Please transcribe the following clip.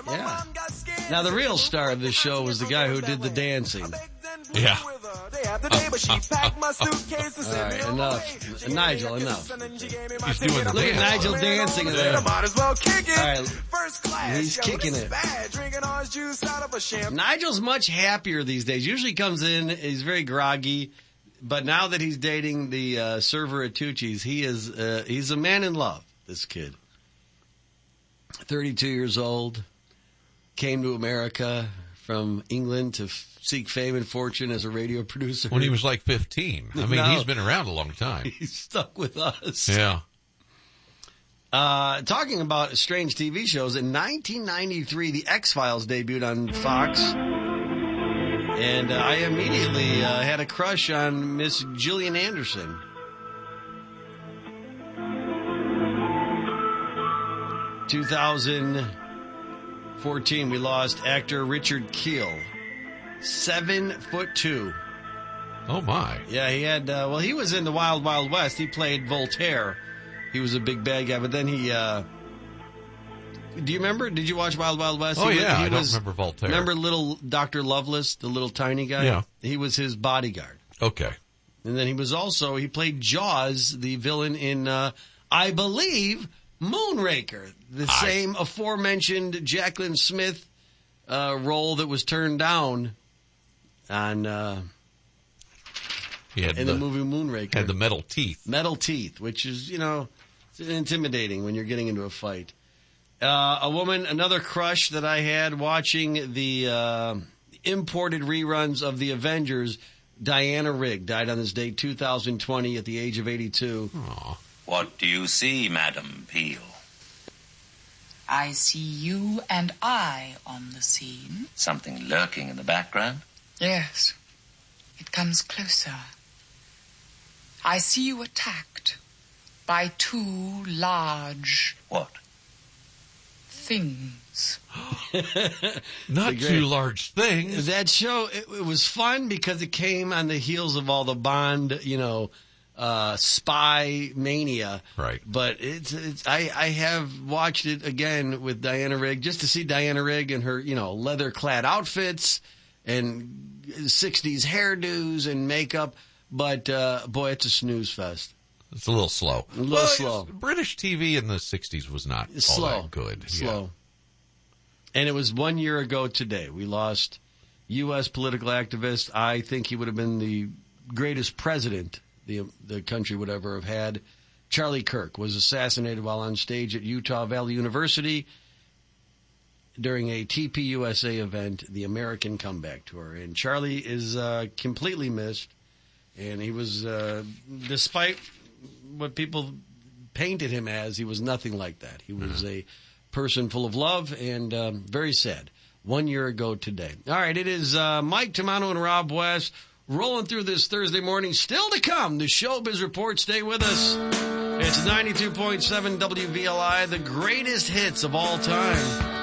Yeah. Now, the real star of this show was the guy who did the dancing. Yeah. All right, enough. Nigel, enough. He's doing the Look at dance. Nigel dancing there. All right, he's kicking it. Nigel's much happier these days. Usually comes in, he's very groggy, but now that he's dating the server at Tucci's, he's a man in love, this kid. 32 years old, came to America from England to seek fame and fortune as a radio producer. When he was like 15. I mean, he's been around a long time. He's stuck with us. Yeah. Talking about strange TV shows, in 1993, The X-Files debuted on Fox. And I immediately had a crush on Miss Gillian Anderson. 2014, we lost actor Richard Kiel. 7'2". Oh, my. Yeah, he had, he was in the Wild Wild West. He played Voltaire. He was a big bad guy, but then he, do you remember? Did you watch Wild Wild West? Oh, yeah, I don't remember Voltaire. Remember little Dr. Lovelace, the little tiny guy? Yeah. He was his bodyguard. Okay. And then he played Jaws, the villain in, I believe, Moonraker, the same aforementioned Jacqueline Smith role that was turned down on in the movie Moonraker. Had the metal teeth. Metal teeth, which is, it's intimidating when you're getting into a fight. Another crush that I had watching the imported reruns of The Avengers, Diana Rigg, died on this date, 2020, at the age of 82. Aww. What do you see, Madam Peel? I see you and I on the scene. Something lurking in the background? Yes. It comes closer. I see you attacked by two large... What? Things. Not two large things. That show, it was fun because it came on the heels of all the Bond, spy mania. Right. But I have watched it again with Diana Rigg just to see Diana Rigg in her, leather clad outfits and 60s hairdos and makeup. But, boy, it's a snooze fest. It's a little slow. Slow. British TV in the 60s was not all that good. Slow. Yeah. And it was 1 year ago today. We lost U.S. political activist. I think he would have been the greatest president the country would ever have had. Charlie Kirk was assassinated while on stage at Utah Valley University during a TPUSA event, the American Comeback Tour. And Charlie is completely missed. And he was, despite what people painted him as, he was nothing like that. He was a person full of love and very sad. 1 year ago today. All right, it is Mike Tamano and Rob West rolling through this Thursday morning. Still to come, the Showbiz Report. Stay with us. It's 92.7 WVLI, the greatest hits of all time.